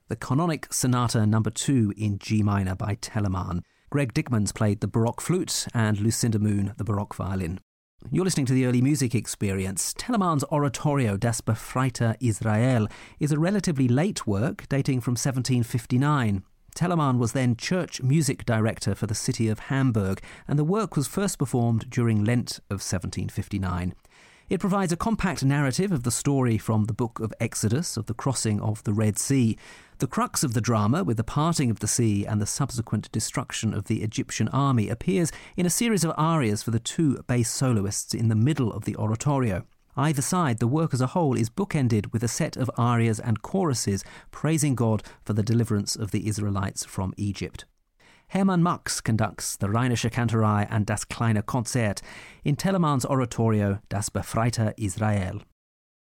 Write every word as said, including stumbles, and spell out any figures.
the Canonic Sonata number two in G minor by Telemann. Greg Dickmans played the Baroque flute and Lucinda Moon the Baroque violin. You're listening to the Early Music Experience. Telemann's oratorio Das befreite Israel is a relatively late work dating from seventeen fifty-nine. Telemann was then church music director for the city of Hamburg, and the work was first performed during Lent of seventeen fifty-nine. It provides a compact narrative of the story from the book of Exodus, of the crossing of the Red Sea. The crux of the drama, with the parting of the sea and the subsequent destruction of the Egyptian army, appears in a series of arias for the two bass soloists in the middle of the oratorio. Either side, the work as a whole is bookended with a set of arias and choruses praising God for the deliverance of the Israelites from Egypt. Hermann Mux conducts the Rheinische Kantorei and Das kleine Konzert in Telemann's oratorio Das befreite Israel.